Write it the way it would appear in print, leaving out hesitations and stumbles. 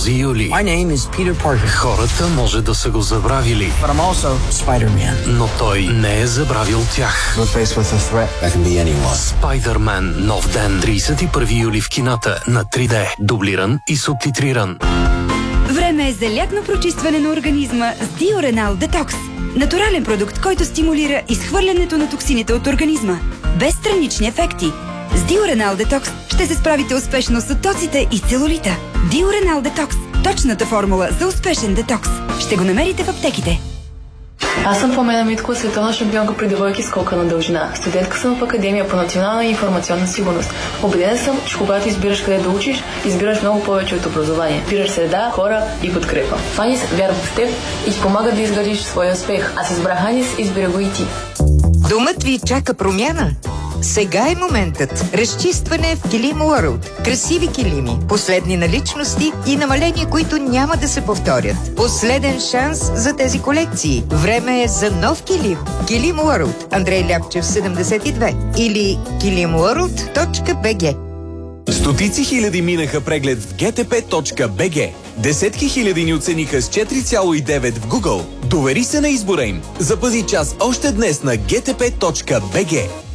този юли. My name is Peter Parker. Хората може да са го забравили, But I'm also Spider-Man. но той не е забравил тях. We're faced with a threat that can be anyone. Спайдърмен – Нов ден. 31 юли в кината на 3D. Дублиран и субтитриран. Време е за лятно прочистване на организма с Diorenal Detox. Натурален продукт, който стимулира изхвърлянето на токсините от организма. Без странични ефекти. С Diorenal Detox ще се справите успешно с оттоците и целулита. Diorenal Detox. Точната формула за успешен детокс. Ще го намерите в аптеките. Аз съм Пламена Миткова, световна шампионка при девойки скока на дължина. Студентка съм в Академия по национална и информационна сигурност. Убедена съм, че когато избираш къде да учиш, избираш много повече от образование. Избираш среда, хора и подкрепа. Фанис вярва в теб и ти помага да изградиш своя успех. Аз избрах Анис, избира го и ти. Домът ви чака промяна. Сега е моментът. Разчистване в Килим World. Красиви килими, последни наличности и намаления, които няма да се повторят. Последен шанс за тези колекции. Време е за нов килим. Килим World. Андрей Ляпчев, 72. Или kilimworld.bg. Стотици хиляди минаха преглед в gtp.bg. Десетки хиляди ни оцениха с 4,9 в Google. Довери се на избора им. Запази час още днес на gtp.bg.